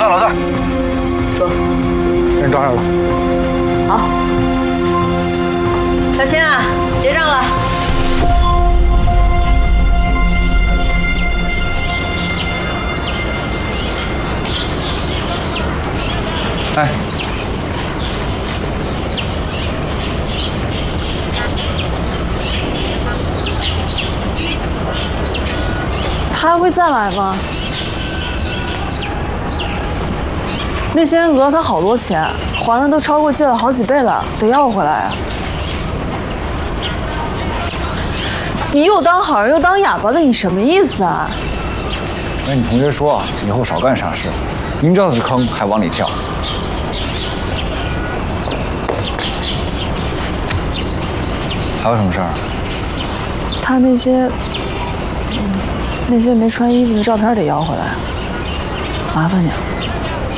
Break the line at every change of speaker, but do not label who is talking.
算老大。
说，
人抓着了。
好。小青啊，结账了。
哎。
他还会再来吗？那些人讹了他好多钱，还的都超过借了好几倍了，得要回来啊！你又当好人又当哑巴的，你什么意思啊？
跟你同学说啊，以后少干傻事，明知道是坑还往里跳。还有什么事儿？
他那些没穿衣服的照片得要回来，麻烦你了。